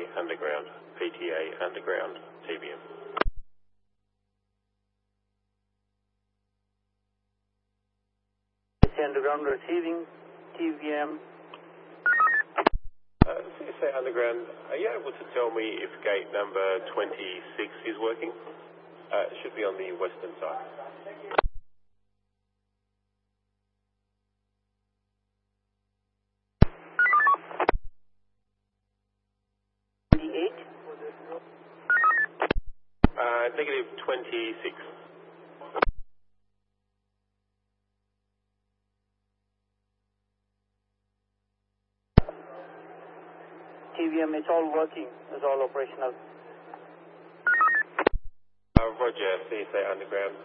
underground, PTA underground, TBM. Underground receiving TBM. CSA underground, are you able to tell me if gate number 26 is working? It should be on the western side. Negative 26. TBM, it's all working. It's all operational. Roger, CSA underground.